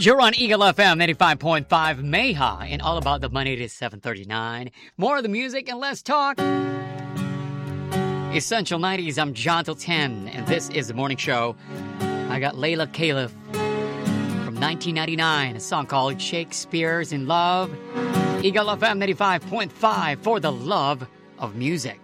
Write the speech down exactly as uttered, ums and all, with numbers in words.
You're on Eagle F M ninety-five point five Mayha and all about the money. It is seven thirty-nine. More of the music and less talk. Essential nineties, I'm John till ten, and this is the morning show. I got Layla Caliph from nineteen ninety-nine, a song called Shakespeare's in Love. Eagle F M ninety-five point five for the love of music.